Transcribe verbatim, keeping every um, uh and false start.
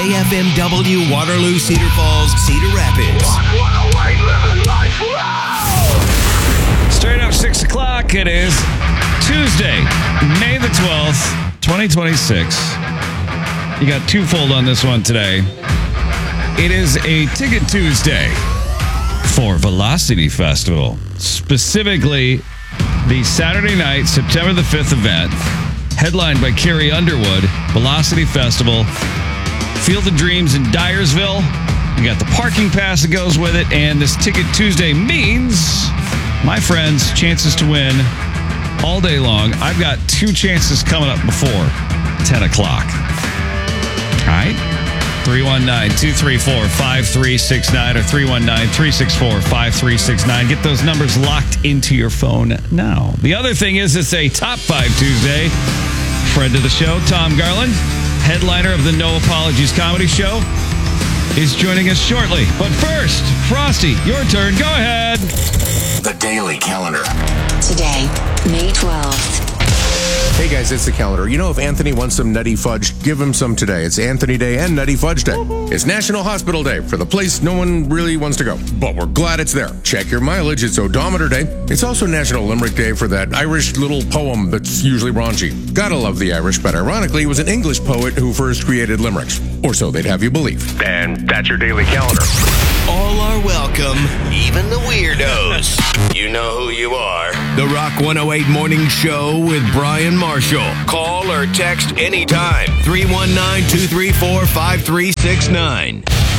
K F M W, Waterloo, Cedar Falls, Cedar Rapids. Straight up six o'clock. It is Tuesday, May the twelfth, twenty twenty-six. You got twofold on this one today. It is a Ticket Tuesday for Velocity Festival. Specifically, the Saturday night, September the fifth event, headlined by Carrie Underwood, Velocity Festival, Field of Dreams in Dyersville. You got the parking pass that goes with it, and this Ticket Tuesday means, my friends, chances to win all day long. I've got two chances coming up before ten o'clock. All right? three one nine, two three four, five three six nine or three one nine, three six four, five three six nine. Get those numbers locked into your phone now. The other thing is it's a Top five Tuesday. Friend of the show, Tom Garland, headliner of the No Apologies Comedy Show, is joining us shortly. But first, Frosty, your turn. Go ahead. The Daily Calendar. Today, May twelfth. Hey guys, it's the calendar. You know, if Anthony wants some Nutty Fudge, give him some today. It's Anthony Day and Nutty Fudge Day. It's National Hospital Day for the place no one really wants to go, but we're glad it's there. Check your mileage. It's Odometer Day. It's also National Limerick Day for that Irish little poem that's usually raunchy. Gotta love the Irish, but ironically, it was an English poet who first created limericks. Or so they'd have you believe. And that's your daily calendar. All are welcome, even the weirdos. You know who you are. The Rock one oh eight Morning Show with Brian Marshall. Call or text anytime. three one nine, two three four, five three six nine.